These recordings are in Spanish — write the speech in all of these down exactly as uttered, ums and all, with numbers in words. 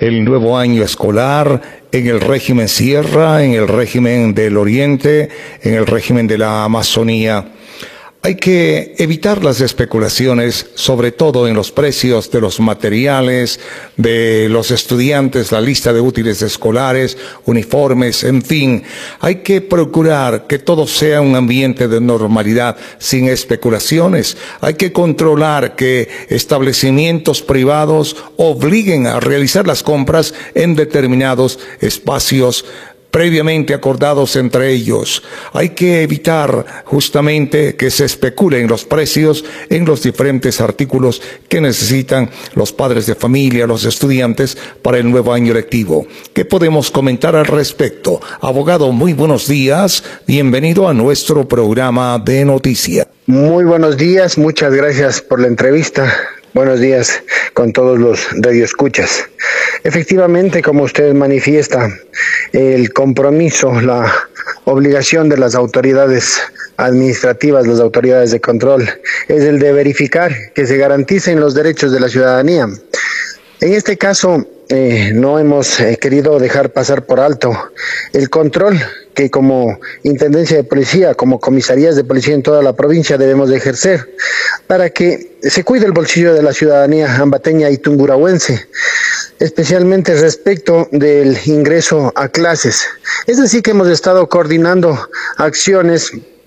el nuevo año escolar en el régimen Sierra, en el régimen del Oriente, en el régimen de la Amazonía. Hay que evitar las especulaciones, sobre todo en los precios de los materiales, de los estudiantes, la lista de útiles escolares, uniformes, en fin. Hay que procurar que todo sea un ambiente de normalidad, sin especulaciones. Hay que controlar que establecimientos privados obliguen a realizar las compras en determinados espacios previamente acordados entre ellos. Hay que evitar justamente que se especulen los precios en los diferentes artículos que necesitan los padres de familia, los estudiantes para el nuevo año lectivo. ¿Qué podemos comentar al respecto? Abogado, muy buenos días. Bienvenido a nuestro programa de noticias. Muy buenos días. Muchas gracias por la entrevista. Buenos días con todos los radioescuchas. Efectivamente, como usted manifiesta, el compromiso, la obligación de las autoridades administrativas, las autoridades de control, es el de verificar que se garanticen los derechos de la ciudadanía. En este caso, eh, no hemos eh, querido dejar pasar por alto el control que como Intendencia de Policía, como comisarías de policía en toda la provincia debemos de ejercer para que se cuide el bolsillo de la ciudadanía ambateña y tungurahuense, especialmente respecto del ingreso a clases. Es decir, que hemos estado coordinando acciones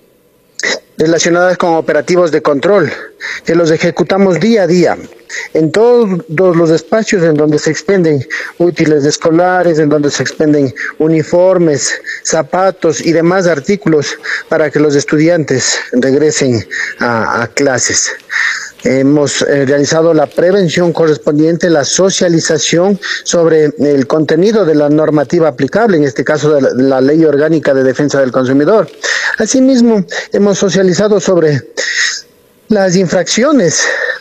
relacionadas con operativos de control, que los ejecutamos día a día, en todos los espacios en donde se expenden útiles escolares, en donde se expenden uniformes, zapatos y demás artículos para que los estudiantes regresen a, a clases. Hemos eh, realizado la prevención correspondiente, la socialización sobre el contenido de la normativa aplicable, en este caso de la, de la Ley Orgánica de Defensa del Consumidor. Asimismo, hemos socializado sobre las infracciones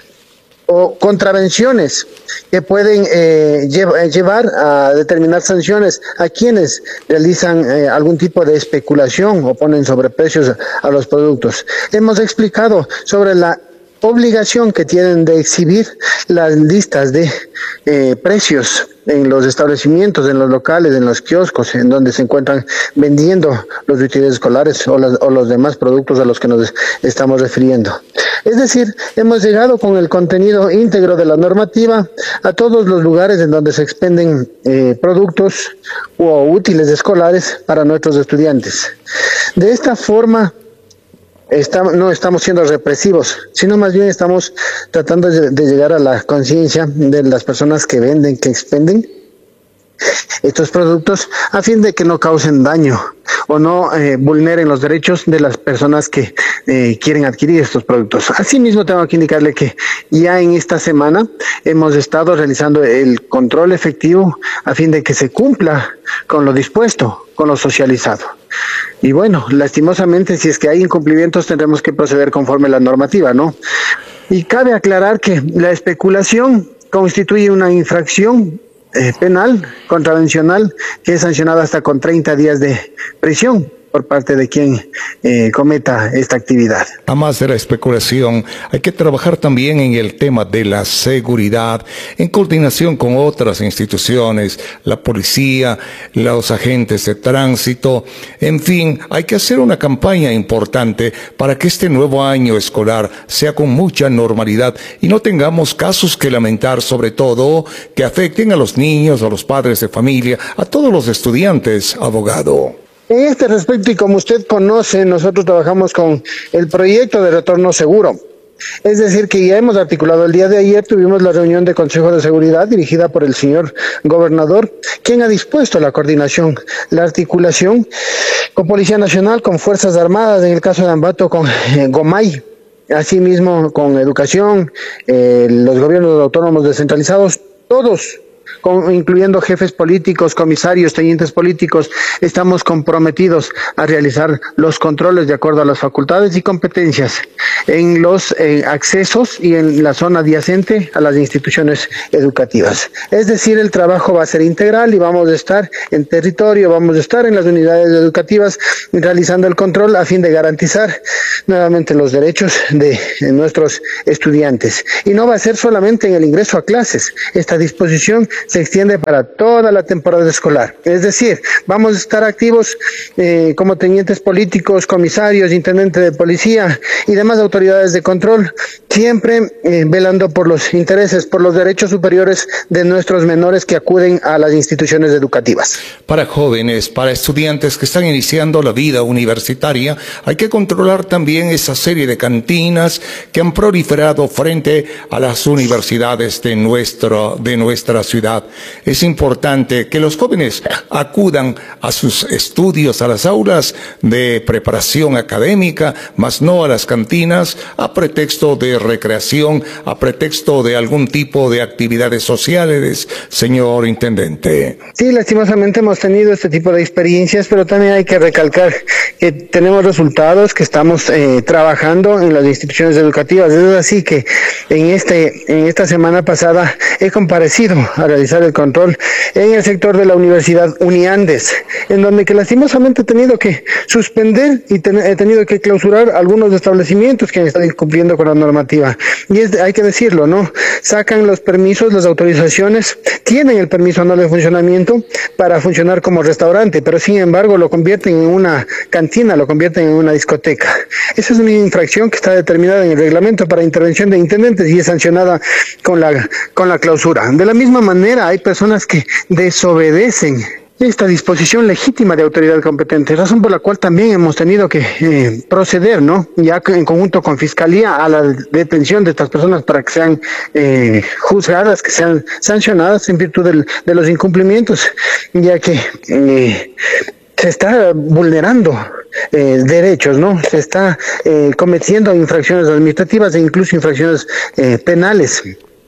o contravenciones que pueden eh, llev- llevar a determinar sanciones a quienes realizan eh, algún tipo de especulación o ponen sobreprecios a, a los productos. Hemos explicado sobre la obligación que tienen de exhibir las listas de eh, precios en los establecimientos, en los locales, en los kioscos, en donde se encuentran vendiendo los útiles escolares o, las, o los demás productos a los que nos estamos refiriendo. Es decir, hemos llegado con el contenido íntegro de la normativa a todos los lugares en donde se expenden eh, productos o útiles escolares para nuestros estudiantes. De esta forma, Estamos, no estamos siendo represivos, sino más bien estamos tratando de, de llegar a la conciencia de las personas que venden, que expenden estos productos, a fin de que no causen daño o no eh, vulneren los derechos de las personas que eh, quieren adquirir estos productos. Asimismo, tengo que indicarle que ya en esta semana hemos estado realizando el control efectivo a fin de que se cumpla con lo dispuesto, con lo socializado. Y bueno, lastimosamente, si es que hay incumplimientos, tendremos que proceder conforme a la normativa, ¿no? Y cabe aclarar que la especulación constituye una infracción eh, penal, contravencional, que es sancionada hasta con treinta días de prisión por parte de quien eh, cometa esta actividad. Además de la especulación, hay que trabajar también en el tema de la seguridad, en coordinación con otras instituciones, la policía, los agentes de tránsito, en fin, hay que hacer una campaña importante para que este nuevo año escolar sea con mucha normalidad y no tengamos casos que lamentar, sobre todo que afecten a los niños, a los padres de familia, a todos los estudiantes, abogado. En este respecto, y como usted conoce, nosotros trabajamos con el proyecto de retorno seguro. Es decir, que ya hemos articulado, el día de ayer tuvimos la reunión de Consejo de Seguridad dirigida por el señor gobernador, quien ha dispuesto la coordinación, la articulación con Policía Nacional, con Fuerzas Armadas, en el caso de Ambato con eh, Gomay, asimismo con Educación, eh, los gobiernos autónomos descentralizados, todos, con, incluyendo jefes políticos, comisarios, tenientes políticos, estamos comprometidos a realizar los controles de acuerdo a las facultades y competencias en los eh, accesos y en la zona adyacente a las instituciones educativas. Es decir, el trabajo va a ser integral y vamos a estar en territorio, vamos a estar en las unidades educativas realizando el control a fin de garantizar nuevamente los derechos de, de nuestros estudiantes. Y no va a ser solamente en el ingreso a clases. Esta disposición se extiende para toda la temporada escolar. Es decir, vamos a estar activos eh, como tenientes políticos, comisarios, intendentes de policía y demás autoridades de control, siempre eh, velando por los intereses, por los derechos superiores de nuestros menores que acuden a las instituciones educativas. Para jóvenes, para estudiantes que están iniciando la vida universitaria, hay que controlar también esa serie de cantinas que han proliferado frente a las universidades de, nuestro, de nuestra ciudad. Es importante que los jóvenes acudan a sus estudios, a las aulas de preparación académica, mas no a las cantinas a pretexto de recreación, a pretexto de algún tipo de actividades sociales, señor intendente. Sí, lastimosamente hemos tenido este tipo de experiencias, pero también hay que recalcar que tenemos resultados, que estamos eh, trabajando en las instituciones educativas. Es así que en este en esta semana pasada he comparecido a realizar el control en el sector de la Universidad Uniandes, en donde que lastimosamente he tenido que suspender y ten, he tenido que clausurar algunos establecimientos que están incumpliendo con la normativa. Y es, hay que decirlo, ¿no? Sacan los permisos, las autorizaciones, tienen el permiso anual de funcionamiento para funcionar como restaurante, pero sin embargo lo convierten en una cantina, lo convierten en una discoteca. Esa es una infracción que está determinada en el reglamento para intervención de intendentes y es sancionada con la, con la clausura. De la misma manera, hay personas que desobedecen esta disposición legítima de autoridad competente, razón por la cual también hemos tenido que eh, proceder, ¿no? Ya que en conjunto con Fiscalía a la detención de estas personas para que sean eh, juzgadas, que sean sancionadas en virtud del, de los incumplimientos, ya que eh, se está vulnerando eh, derechos, ¿no? Se está eh, cometiendo infracciones administrativas e incluso infracciones eh, penales.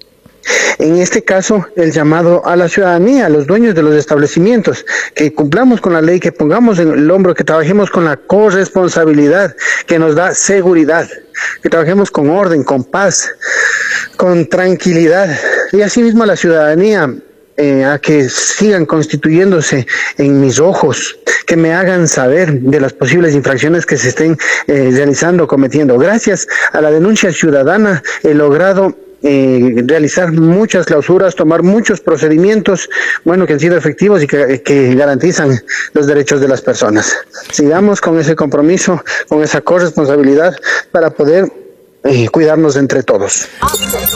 En este caso, el llamado a la ciudadanía, a los dueños de los establecimientos, que cumplamos con la ley, que pongamos en el hombro, que trabajemos con la corresponsabilidad que nos da seguridad, que trabajemos con orden, con paz, con tranquilidad, y asimismo a la ciudadanía, eh, a que sigan constituyéndose en mis ojos, que me hagan saber de las posibles infracciones que se estén eh, realizando, cometiendo. Gracias a la denuncia ciudadana he logrado Eh, realizar muchas clausuras, tomar muchos procedimientos, bueno, que han sido efectivos y que, que garantizan los derechos de las personas. Sigamos con ese compromiso, con esa corresponsabilidad para poder eh, cuidarnos entre todos.